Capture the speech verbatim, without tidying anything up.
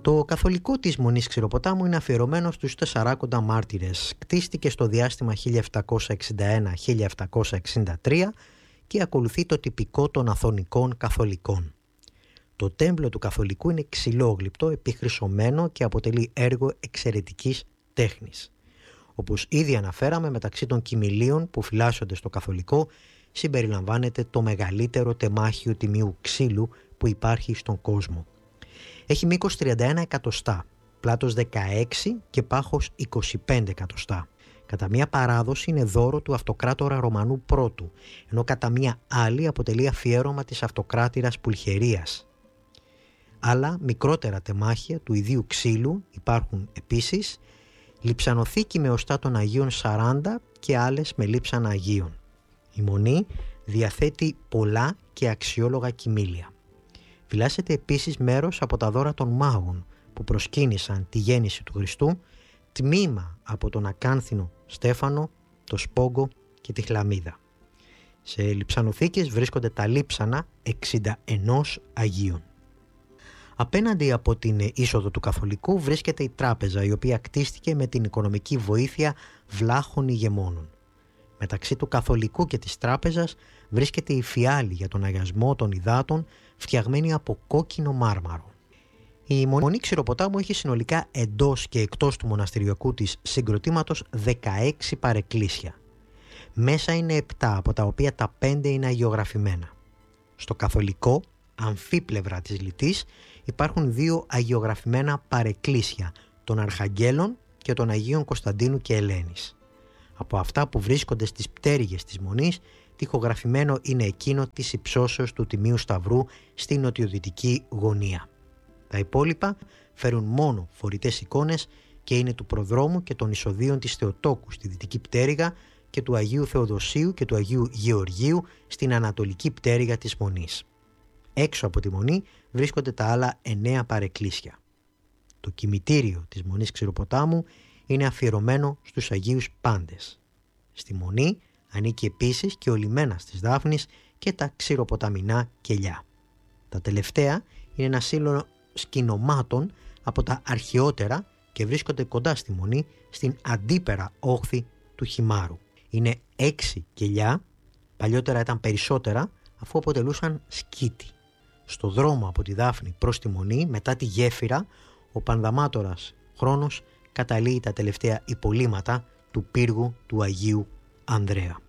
Το καθολικό της Μονής Ξηροποτάμου είναι αφιερωμένο στους Τεσσαράκοντα μάρτυρες. Κτίστηκε στο διάστημα χίλια επτακόσια εξήντα ένα με χίλια επτακόσια εξήντα τρία και ακολουθεί το τυπικό των Αθωνικών Καθολικών. Το τέμπλο του Καθολικού είναι ξυλόγλυπτο, επιχρυσωμένο και αποτελεί έργο εξαιρετικής τέχνης. Όπως ήδη αναφέραμε, μεταξύ των κοιμηλίων που φυλάσσονται στο Καθολικό συμπεριλαμβάνεται το μεγαλύτερο τεμάχιο τιμίου ξύλου που υπάρχει στον κόσμο. Έχει μήκος τριάντα ένα εκατοστά, πλάτος δεκαέξι και πάχος είκοσι πέντε εκατοστά. Κατά μία παράδοση είναι δώρο του αυτοκράτορα Ρωμανού πρώτου, ενώ κατά μία άλλη αποτελεί αφιέρωμα της αυτοκράτηρας Πουλχερίας. Άλλα μικρότερα τεμάχια του ιδίου ξύλου υπάρχουν επίσης, λειψανοθήκη με οστά των Αγίων σαράντα και άλλες με λείψανα Αγίων. Η Μονή διαθέτει πολλά και αξιόλογα κοιμήλια. Φυλάσσεται επίσης μέρος από τα δώρα των μάγων που προσκύνησαν τη γέννηση του Χριστού, τμήμα από τον Ακάνθινο Στέφανο, το Σπόγκο και τη Χλαμίδα. Σε λειψανοθήκες βρίσκονται τα λείψανα εξήντα ένα Αγίων. Απέναντι από την είσοδο του Καθολικού βρίσκεται η τράπεζα, η οποία κτίστηκε με την οικονομική βοήθεια βλάχων ηγεμόνων. Μεταξύ του Καθολικού και της τράπεζας βρίσκεται η φιάλη για τον αγιασμό των υδάτων, φτιαγμένη από κόκκινο μάρμαρο. Η Μονή Ξηροποτάμου έχει συνολικά εντός και εκτός του μοναστηριακού της συγκροτήματος δεκαέξι παρεκκλήσια. Μέσα είναι επτά, από τα οποία τα πέντε είναι αγιογραφημένα. Στο Καθολικό, αμφίπλευρα της λυτής, υπάρχουν δύο αγιογραφημένα παρεκκλήσια των Αρχαγγέλων και των Αγίων Κωνσταντίνου και Ελένης. Από αυτά που βρίσκονται στις πτέρυγες της Μονής, τοιχογραφημένο είναι εκείνο της υψώσεως του Τιμίου Σταυρού στη νοτιοδυτική γωνία. Τα υπόλοιπα φέρουν μόνο φορητές εικόνες και είναι του προδρόμου και των εισοδείων της Θεοτόκου στη δυτική πτέρυγα και του Αγίου Θεοδοσίου και του Αγίου Γεωργίου στην ανατολική πτέρυγα της Μονής. Έξω από τη Μονή βρίσκονται τα άλλα εννέα παρεκκλήσια. Το κημητήριο της Μονής Ξηροποτάμου είναι αφιερωμένο στους Αγίους Πάντες. Στη Μονή ανήκει επίσης και ο λιμένας της Δάφνης και τα ξηροποταμινά κελιά. Τα τελευταία είναι ένα σύλλογο σκηνομάτων από τα αρχαιότερα και βρίσκονται κοντά στη Μονή, στην αντίπερα όχθη του Χιμάρου. Είναι έξι κελιά, παλιότερα ήταν περισσότερα, αφού αποτελούσαν σκήτη. Στο δρόμο από τη Δάφνη προς τη Μονή, μετά τη γέφυρα, ο Πανδαμάτορας Χρόνος καταλύει τα τελευταία υπολείμματα του πύργου του Αγίου Ανδρέα.